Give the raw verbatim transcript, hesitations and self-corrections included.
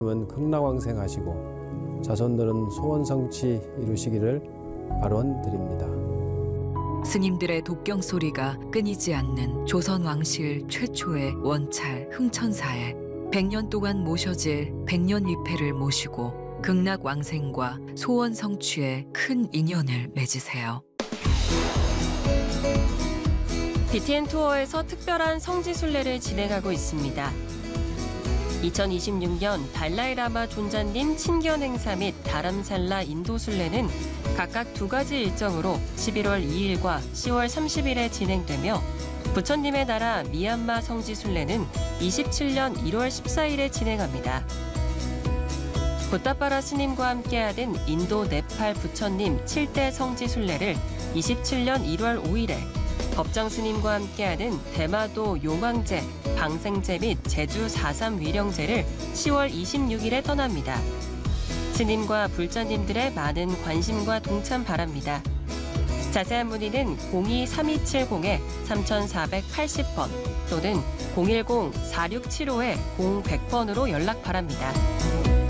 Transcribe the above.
극락왕생하시고 자손들은 소원성취 이루시기를 발원드립니다. 스님들의 독경 소리가 끊이지 않는 조선 왕실 최초의 원찰 흥천사에 백 년 동안 모셔질 백년위패를 모시고 극락왕생과 소원 성취에 큰 인연을 맺으세요. 비티엔 투어에서 특별한 성지순례를 진행하고 있습니다. 이천이십육 년 달라이라마 존자님 친견 행사 및 다람살라 인도순례는 각각 두 가지 일정으로 십일월 이일과 시월 삼십일에 진행되며 부처님의 나라 미얀마 성지순례는 이십칠 년 일월 십사일에 진행합니다. 부타파라 스님과 함께하는 인도 네팔 부처님 칠대 성지순례를 이십칠 년 일월 오일에, 법정 스님과 함께하는 대마도 용왕제, 방생제 및 제주 사삼 위령제를 시월 이십육일에 떠납니다. 스님과 불자님들의 많은 관심과 동참 바랍니다. 자세한 문의는 공이 삼이칠공 삼사팔십 번 또는 공일공 사육칠오 공백 번으로 연락 바랍니다.